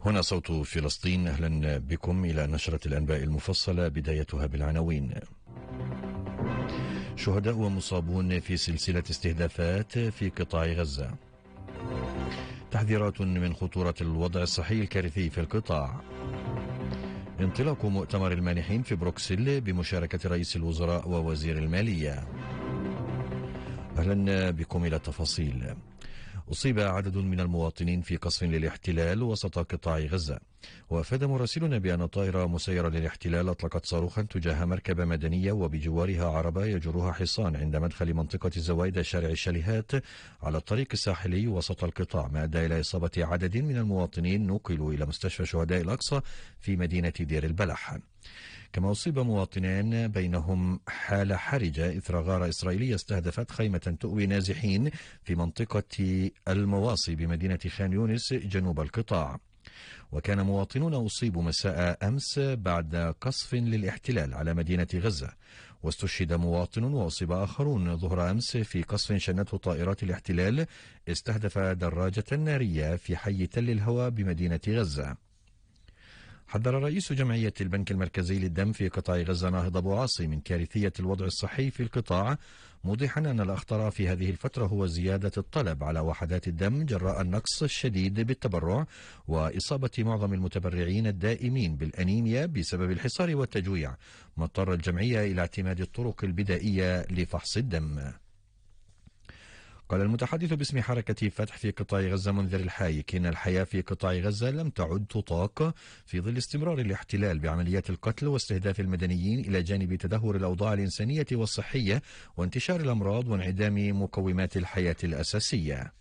هنا صوت فلسطين. أهلا بكم إلى نشرة الأنباء المفصلة، بدايتها بالعناوين. شهداء ومصابون في سلسلة استهدافات في قطاع غزة. تحذيرات من خطورة الوضع الصحي الكارثي في القطاع. انطلاق مؤتمر المانحين في بروكسل بمشاركة رئيس الوزراء ووزير المالية. أهلا بكم إلى التفاصيل. أصيب عدد من المواطنين في قصف للاحتلال وسط قطاع غزة، وأفاد مراسلنا بأن طائرة مسيرة للاحتلال أطلقت صاروخا تجاه مركبة مدنية وبجوارها عربة يجرها حصان عند مدخل منطقة زوايد شارع الشاليهات على الطريق الساحلي وسط القطاع، ما أدى إلى إصابة عدد من المواطنين نقلوا إلى مستشفى شهداء الأقصى في مدينة دير البلح. كما أصيب مواطنان بينهم حالة حرجة إثر غارة إسرائيلية استهدفت خيمة تؤوي نازحين في منطقة المواصي بمدينة خان يونس جنوب القطاع. وكان مواطنون أصيبوا مساء أمس بعد قصف للاحتلال على مدينة غزة، واستشهد مواطن وأصيب آخرون ظهر أمس في قصف شنته طائرات الاحتلال استهدف دراجة نارية في حي تل الهوى بمدينة غزة. حذر رئيس جمعية البنك المركزي للدم في قطاع غزة ناهض أبو عاصي من كارثية الوضع الصحي في القطاع، موضحا أن الأخطر في هذه الفترة هو زيادة الطلب على وحدات الدم جراء النقص الشديد بالتبرع وإصابة معظم المتبرعين الدائمين بالأنيميا بسبب الحصار والتجويع، ما اضطر الجمعية إلى اعتماد الطرق البدائية لفحص الدم. قال المتحدث باسم حركة فتح في قطاع غزة منذر الحايك إن الحياة في قطاع غزة لم تعد تطاق في ظل استمرار الاحتلال بعمليات القتل واستهداف المدنيين، إلى جانب تدهور الأوضاع الإنسانية والصحية وانتشار الأمراض وانعدام مقومات الحياة الأساسية.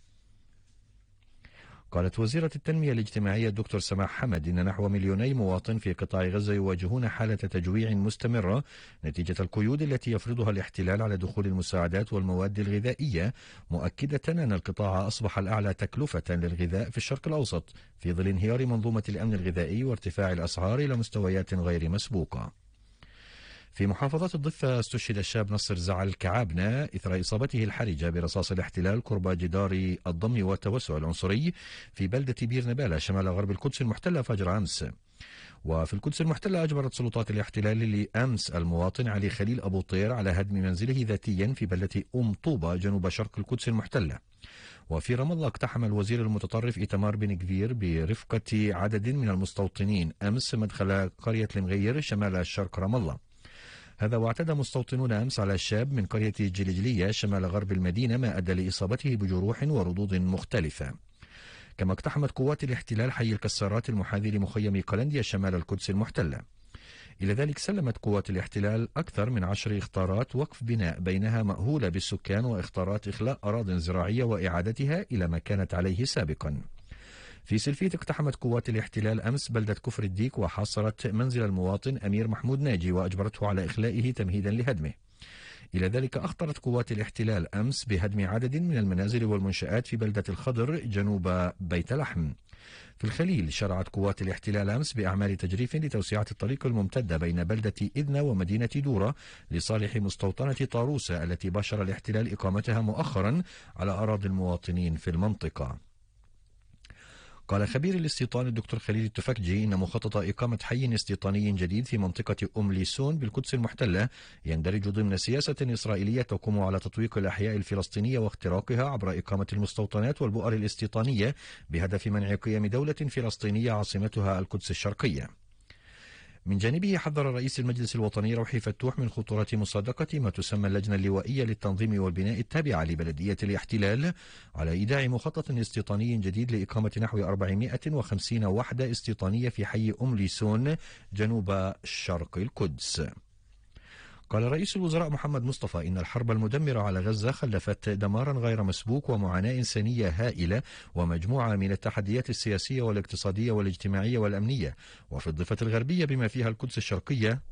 قالت وزيرة التنمية الاجتماعية الدكتور سماح حمد إن نحو 2,000,000 مواطن في قطاع غزة يواجهون حالة تجويع مستمرة نتيجة القيود التي يفرضها الاحتلال على دخول المساعدات والمواد الغذائية، مؤكدة أن القطاع أصبح الأعلى تكلفة للغذاء في الشرق الأوسط في ظل انهيار منظومة الأمن الغذائي وارتفاع الأسعار إلى مستويات غير مسبوقة. في محافظة الضفة استشهد الشاب نصر زعل كعابنة إثر إصابته الحرجة برصاص الاحتلال قرب جدار الضم والتوسع العنصري في بلدة بير نبالة شمال غرب القدس المحتلة فجر أمس. وفي القدس المحتلة أجبرت سلطات الاحتلال لأمس المواطن علي خليل أبو طير على هدم منزله ذاتيا في بلدة طوبة جنوب شرق القدس المحتلة. وفي رام الله اقتحم الوزير المتطرف إيتمار بن كفير برفقة عدد من المستوطنين أمس مدخل قرية المغير شمال شرق رام الله. هذا واعتدى مستوطنون أمس على الشاب من قرية جلجلية شمال غرب المدينة، ما أدى لإصابته بجروح وردود مختلفة. كما اقتحمت قوات الاحتلال حي الكسارات المحاذي لمخيم قلنديا شمال القدس المحتلة. إلى ذلك سلمت قوات الاحتلال أكثر من 10 إخطارات وقف بناء، بينها مأهولة بالسكان وإخطارات إخلاء أراضٍ زراعية وإعادتها إلى ما كانت عليه سابقا. في سلفيت اقتحمت قوات الاحتلال أمس بلدة كفر الديك وحاصرت منزل المواطن أمير محمود ناجي وأجبرته على إخلائه تمهيدا لهدمه. إلى ذلك أخطرت قوات الاحتلال أمس بهدم عدد من المنازل والمنشآت في بلدة الخضر جنوب بيت لحم. في الخليل شرعت قوات الاحتلال أمس بأعمال تجريف لتوسعة الطريق الممتدة بين بلدة إذنة ومدينة دورة لصالح مستوطنة طاروسة التي باشر الاحتلال إقامتها مؤخرا على أراضي المواطنين في المنطقة. قال خبير الاستيطان الدكتور خليل التفكجي إن مخطط إقامة حي استيطاني جديد في منطقة ليسون بالقدس المحتلة يندرج ضمن سياسة إسرائيلية تقوم على تطويق الأحياء الفلسطينية واختراقها عبر إقامة المستوطنات والبؤر الاستيطانية بهدف منع قيام دولة فلسطينية عاصمتها القدس الشرقية. من جانبه حذر رئيس المجلس الوطني روحي فتوح من خطورة مصادقة ما تسمى اللجنة اللوائية للتنظيم والبناء التابعة لبلدية الاحتلال على إيداع مخطط استيطاني جديد لإقامة نحو 450 وحدة استيطانية في حي ليسون جنوب شرق القدس. قال رئيس الوزراء محمد مصطفى إن الحرب المدمرة على غزة خلفت دمارا غير مسبوق ومعاناة إنسانية هائلة ومجموعة من التحديات السياسية والاقتصادية والاجتماعية والأمنية، وفي الضفة الغربية بما فيها القدس الشرقية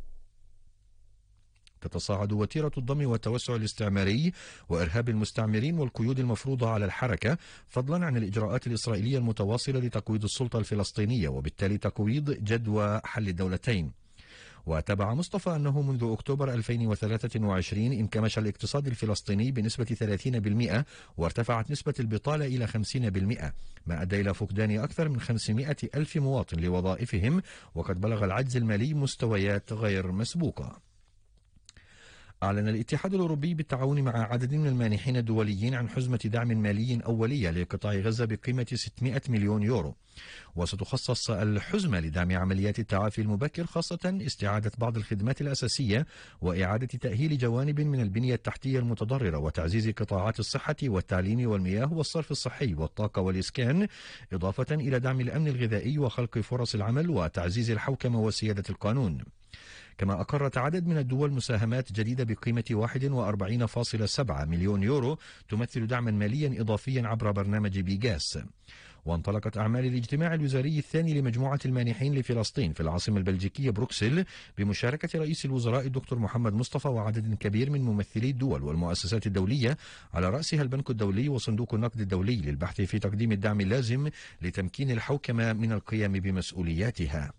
تتصاعد وتيرة الضم والتوسع الاستعماري وإرهاب المستعمرين والقيود المفروضة على الحركة، فضلا عن الإجراءات الإسرائيلية المتواصلة لتقويض السلطة الفلسطينية وبالتالي تقويض جدوى حل الدولتين. وتابع مصطفى أنه منذ أكتوبر 2023 انكمش الاقتصاد الفلسطيني بنسبة 30% وارتفعت نسبة البطالة إلى 50%، ما أدى إلى فقدان أكثر من 500 ألف مواطن لوظائفهم، وقد بلغ العجز المالي مستويات غير مسبوقة. أعلن الاتحاد الأوروبي بالتعاون مع عدد من المانحين الدوليين عن حزمة دعم مالي أولية لقطاع غزة بقيمة 600 مليون يورو، وستخصص الحزمة لدعم عمليات التعافي المبكر، خاصة استعادة بعض الخدمات الأساسية وإعادة تأهيل جوانب من البنية التحتية المتضررة وتعزيز قطاعات الصحة والتعليم والمياه والصرف الصحي والطاقة والإسكان، إضافة إلى دعم الأمن الغذائي وخلق فرص العمل وتعزيز الحوكمة وسيادة القانون. كما أقرت عدد من الدول مساهمات جديدة بقيمة 41.7 مليون يورو تمثل دعما ماليا إضافيا عبر برنامج بيغاس. وانطلقت أعمال الاجتماع الوزاري الثاني لمجموعة المانحين لفلسطين في العاصمة البلجيكية بروكسل بمشاركة رئيس الوزراء الدكتور محمد مصطفى وعدد كبير من ممثلي الدول والمؤسسات الدولية، على رأسها البنك الدولي وصندوق النقد الدولي، للبحث في تقديم الدعم اللازم لتمكين الحوكمة من القيام بمسؤولياتها.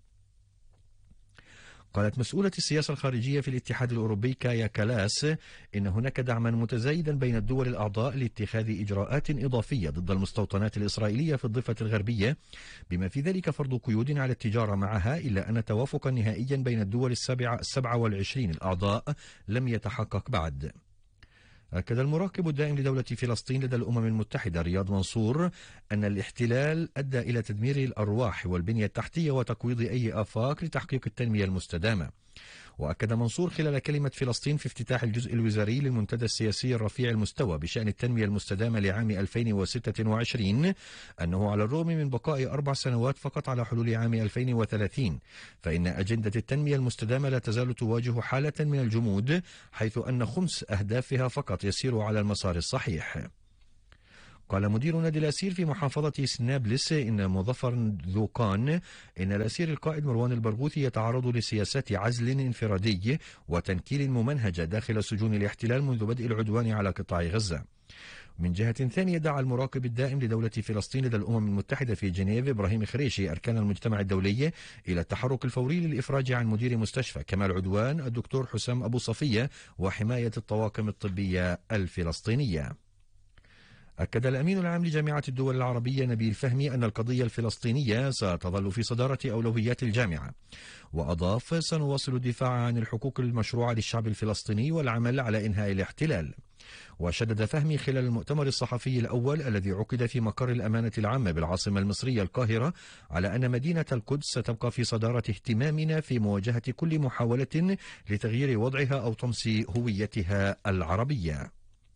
قالت مسؤولة السياسة الخارجية في الاتحاد الأوروبي كايا كالاس إن هناك دعما متزايدا بين الدول الأعضاء لاتخاذ إجراءات إضافية ضد المستوطنات الإسرائيلية في الضفة الغربية، بما في ذلك فرض قيود على التجارة معها، إلا أن توافقا نهائيا بين الدول 27 الأعضاء لم يتحقق بعد. أكد المراقب الدائم لدولة فلسطين لدى الأمم المتحدة رياض منصور أن الاحتلال أدى إلى تدمير الأرواح والبنية التحتية وتقويض أي آفاق لتحقيق التنمية المستدامة. وأكد منصور خلال كلمة فلسطين في افتتاح الجزء الوزاري للمنتدى السياسي الرفيع المستوى بشأن التنمية المستدامة لعام 2026 أنه على الرغم من بقاء 4 سنوات فقط على حلول عام 2030 فإن أجندة التنمية المستدامة لا تزال تواجه حالة من الجمود، حيث أن 5 أهدافها فقط يسير على المسار الصحيح. قال مدير نادي الأسير في محافظة سنابلس إن مظفر ذوقان إن الأسير القائد مروان البرغوثي يتعرض لسياسات عزل انفرادي وتنكيل ممنهجة داخل سجون الاحتلال منذ بدء العدوان على قطاع غزة. من جهة ثانية، دعا المراقب الدائم لدولة فلسطين لدى الأمم المتحدة في جنيف إبراهيم خريشي أركان المجتمع الدولي إلى التحرك الفوري للإفراج عن مدير مستشفى كمال عدوان الدكتور حسام أبو صفية وحماية الطواقم الطبية الفلسطينية. أكد الأمين العام لجامعة الدول العربية نبيل فهمي أن القضية الفلسطينية ستظل في صدارة أولويات الجامعة، وأضاف: سنواصل الدفاع عن الحقوق المشروعة للشعب الفلسطيني والعمل على إنهاء الاحتلال. وشدد فهمي خلال المؤتمر الصحفي الأول الذي عقد في مقر الأمانة العامة بالعاصمة المصرية القاهرة على أن مدينة القدس ستبقى في صدارة اهتمامنا في مواجهة كل محاولة لتغيير وضعها أو طمس هويتها العربية.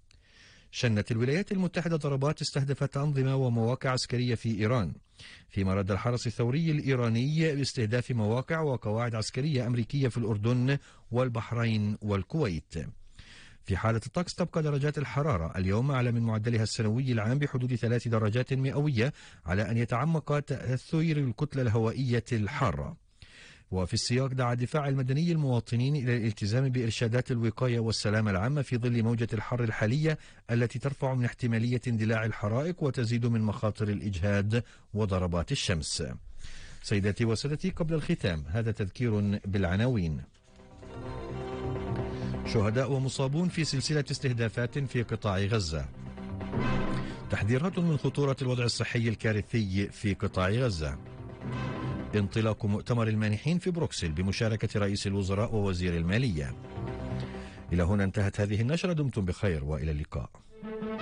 شنت الولايات المتحدة ضربات استهدفت أنظمة ومواقع عسكرية في إيران، فيما رد الحرس الثوري الإيراني باستهداف مواقع وقواعد عسكرية أمريكية في الأردن والبحرين والكويت. في حالة الطقس، تبقى درجات الحرارة اليوم أعلى من معدلها السنوي العام بحدود 3 درجات مئوية، على أن يتعمق تأثير الكتلة الهوائية الحارة. وفي السياق، دعا الدفاع المدني المواطنين إلى الالتزام بإرشادات الوقاية والسلامة العامة في ظل موجة الحر الحالية التي ترفع من احتمالية اندلاع الحرائق وتزيد من مخاطر الإجهاد وضربات الشمس. سيداتي وسادتي، قبل الختام هذا تذكير بالعناوين. شهداء ومصابون في سلسلة استهدافات في قطاع غزة. تحذيرات من خطورة الوضع الصحي الكارثي في قطاع غزة. انطلاق مؤتمر المانحين في بروكسل بمشاركة رئيس الوزراء ووزير المالية. إلى هنا انتهت هذه النشرة، دمتم بخير وإلى اللقاء.